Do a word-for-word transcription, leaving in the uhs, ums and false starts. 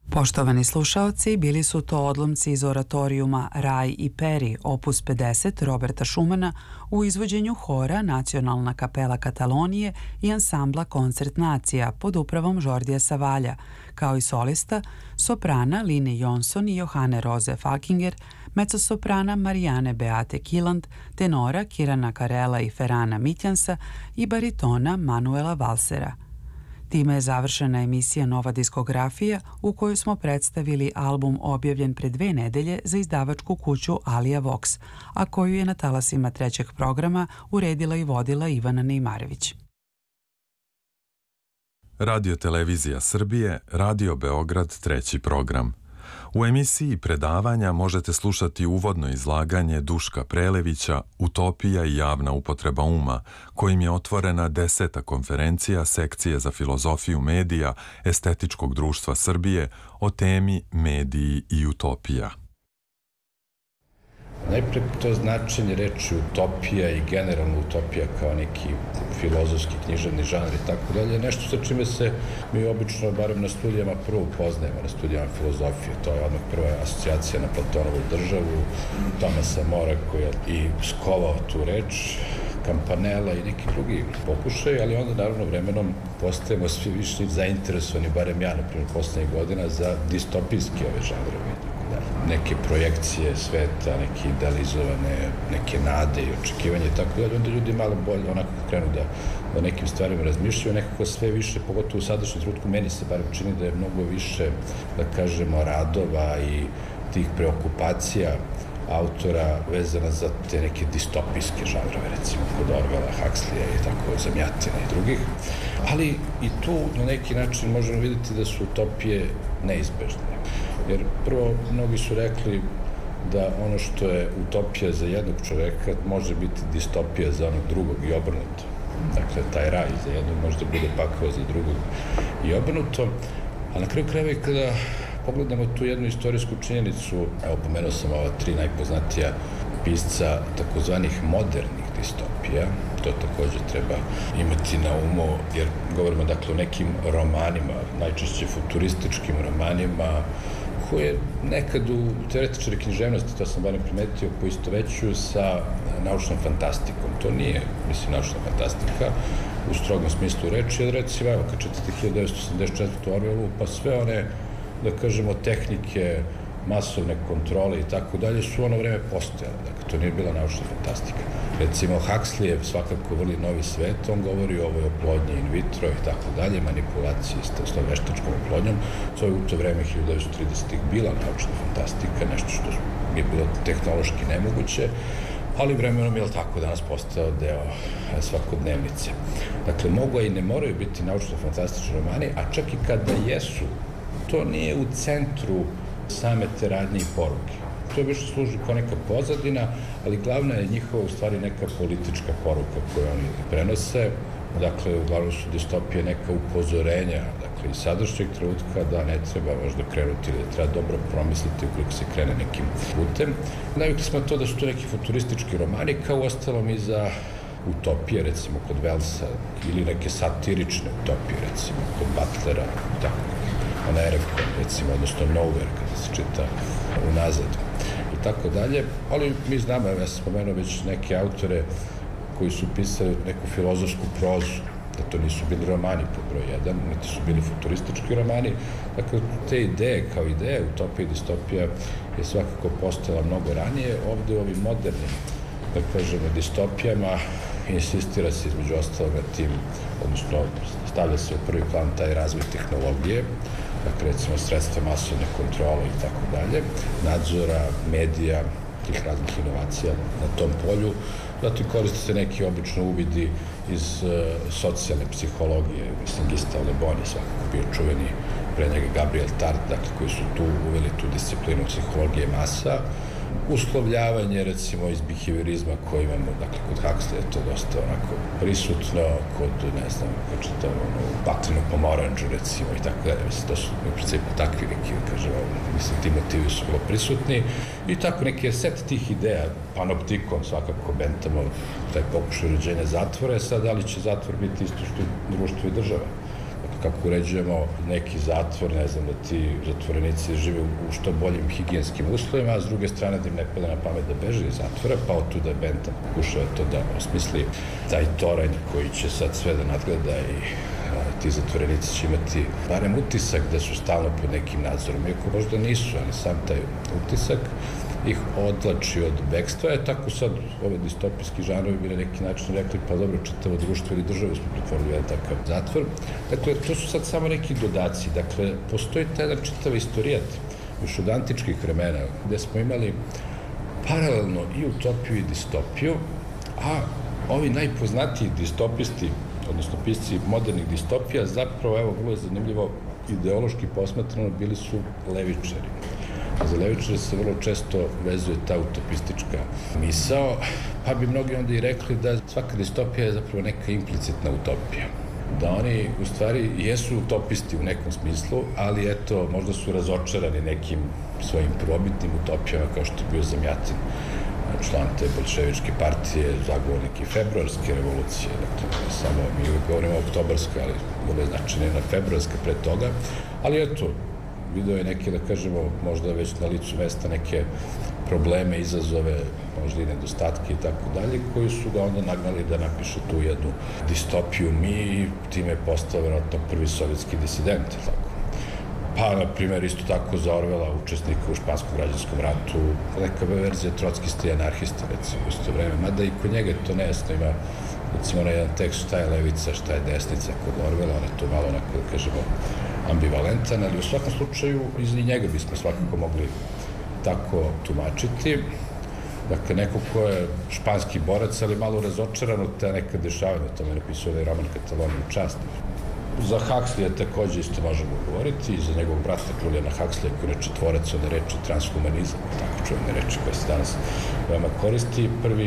Poštovani slušaoci, bili su to odlomci iz oratorijuma Raj i Peri, opus pedeset Roberta Schumana u izvođenju hora Nacionalna kapela Katalonije i ansambla Koncert Nacija pod upravom Žordija Savalja, kao i solista soprana Line Jonsson i Johane Rose Falkinger, mezzosoprana Marijane Beate Kiland, tenora Kirana Karela i Ferana Mitjansa i baritona Manuela Valsera. Time je završena emisija Nova diskografija u kojoj smo predstavili album objavljen pre dve nedelje za izdavačku kuću Alija Vox, a koju je na talasima trećeg programa uredila i vodila Ivana Neimarević. Radio Televizija Srbije, Radio Beograd, treći program. U emisiji predavanja možete slušati uvodno izlaganje Duška Prelevića Utopija i javna upotreba uma, kojim je otvorena deseta konferencija Sekcije za filozofiju medija Estetičkog društva Srbije o temi Mediji i utopija. Najprej to značenje reči utopija i generalno utopija kao neki filozofski, književni žanr i tako dalje, nešto sa čime se mi obično, barem na studijama, prvo upoznajemo, na studijama filozofije. To je odmah prva asocijacija na Platonovu državu, Tomasa Mora koji je i skovao tu reč, Campanella i neki drugi pokušaj, ali onda naravno vremenom postajemo svi više zainteresovani, barem ja, na primjer, poslednjih godina, za distopijski ove žanrove. Neke projekcije sveta, neke idealizovane, neke nade i očekivanje i tako dalje, onda ljudi malo bolje onako krenu da o nekim stvarima razmišljaju, nekako sve više, pogotovo u sadašnjem trenutku, meni se barem čini da je mnogo više, da kažemo, radova i tih preokupacija autora vezana za te neke distopijske žanrove, recimo kod Orwella, Huxleya i tako, Zamjatina i drugih. Ali i tu na neki način možemo vidjeti da su utopije neizbežne. Jer prvo, mnogi su rekli da ono što je utopija za jednog čoveka može biti distopija za onog drugog i obrnuto. Dakle, taj raj za jednog može da bude pakao za drugog i obrnuto. A na kraju krajeva i kada pogledamo tu jednu istorijsku činjenicu, evo pomenuo sam ova tri najpoznatija pisca takozvanih modernih distopija, to takođe treba imati na umu, jer govorimo dakle o nekim romanima, najčešće futurističkim romanima, koje nekad u teoretičari književnosti, to sam barem primetio, poistovećuju sa naučnom fantastikom. To nije, mislim, naučna fantastika u strogom smislu reči, jer recimo, evo, kad čitate hiljadu devetsto osamdeset četvrtu Orwellu, pa sve one, da kažemo, tehnike, masovne kontrole i tako dalje su u ono vreme postojale. Dakle, to nije bila naučna fantastika. Recimo, Huxley je svakako vrli novi svet, on govori o ovoj oplodnji in vitro i tako dalje, manipulaciji s tom veštačkom oplodnjom. To je u to vreme hiljadu devetsto tridesetih bila naučna fantastika, nešto što je bilo tehnološki nemoguće, ali vremenom je tako danas postao deo svakodnevnice. Dakle, mogu i ne moraju biti naučno-fantastični romani, a čak i kada jesu, to nije u centru same te radnje i poruke. To je više služi kao neka pozadina, ali glavna je njihova u stvari neka politička poruka koju oni prenose. Dakle, uglavnom su distopije neka upozorenja, dakle, iz sadašnjeg trenutka da ne treba možda krenuti ili da treba dobro promisliti ukoliko se krene nekim putem. Navikli smo to da su to neki futuristički romani, kao ostalom i za utopije, recimo kod Wellsa, ili neke satirične utopije, recimo kod Butlera, tako, ona Erefkon, recimo, odnosno Nowhere, kada se čita unazad i tako dalje, ali mi znamo, ja sam spomenuo već neke autore koji su pisali neku filozofsku prozu, da to nisu bili romani po broj jedan, niti su bili futuristički romani, dakle, te ideje kao ideje, utopija i distopija je svakako postojala mnogo ranije, ovde u ovim modernim, da kažemo, distopijama insistira se između ostalog na tim, odnosno stavlja se u prvi plan taj razvoj tehnologije, dakle, recimo, sredstva masovne kontrole i tako dalje, nadzora, medija, tih raznih inovacija na tom polju. Zatim koriste se neki obično uvidi iz uh, socijalne psihologije, mislim, Gustave Le Bon je svakako bio čuveni, pre njega Gabriel Tart, dakle, koji su tu uveli tu disciplinu psihologije masa, uslovljavanje, recimo, iz behaviorizma koje imamo, dakle, kod Huxleya je to dosta onako prisutno, kod, ne znam, kod čitamo, ono, baklenu pomoranđu, recimo, i tako dalje, mislim, to su u principu takvi neki, kažemo, mislim, ti motivi su bilo prisutni i tako neki set tih ideja, panoptikon, svakako, Benthamov, taj pokušaj uređenja zatvora, sad, da li će zatvor biti isto što društvo i država? Dakle, kako uređujemo neki zatvor, ne znam, da ti zatvorenici žive u što boljim higijenskim uslovima, a s druge strane da im ne pada na pamet da beže iz zatvora, pa od tu da Bentham pokušava to da osmisli taj toranj koji će sad sve da nadgleda i a, ti zatvorenici će imati barem utisak da su stalno pod nekim nadzorom, iako možda nisu, ali sam taj utisak ih odlači od bekstva. Je tako sad ove distopijski žanrovi bi na neki način rekli, pa dobro, čitavo društvo ili državu smo pretvorili jedan takav zatvor. Dakle, to su sad samo neki dodaci. Dakle, postoji taj jedan čitav istorijat još od antičkih vremena, gde smo imali paralelno i utopiju i distopiju, a ovi najpoznatiji distopisti, odnosno pisci modernih distopija, zapravo, evo, vrlo je zanimljivo, ideološki posmatrano bili su levičari. Za levičare se vrlo često vezuje ta utopistička misao, pa bi mnogi onda i rekli da svaka distopija je zapravo neka implicitna utopija. Da oni u stvari jesu utopisti u nekom smislu, ali eto, možda su razočarani nekim svojim probitnim utopijama, kao što je bio Zamjatin, član te bolševičke partije, zagovornik i februarske revolucije. Dakle, samo mi uvijek govorimo o oktobarskoj, ali vrlo je značajna jedna februarska pre toga. Ali eto, video je neke, da kažemo, možda već na licu mesta neke probleme, izazove, možda i nedostatke i tako dalje, koji su ga onda nagnali da napiše tu jednu distopiju mi i time je postao vjerojatno prvi sovjetski disident. Tako. Pa, na primjer, isto tako za Orwella, učesnika u španskom građanskom ratu, neka verzija trockista i anarhista, recimo, u isto vreme. Mada i kod njega to nejasno ima, recimo, na jedan tekst šta je levica, šta je desnica kod Orwella, on je to malo, onako, da kažemo, ambivalentan, ali u svakom slučaju iz njega bismo svakako mogli tako tumačiti. Dakle, neko ko je španski borac, ali malo razočaran od te neka dešavanja, tamo je napisao da je roman Kataloniju čast. Za Huxleya takođe isto možemo govoriti, i za njegovog brata Juliana Huxleya, koji je četvorac one reči transhumanizam, tako čuvene reči koje se danas veoma koristi. Prvi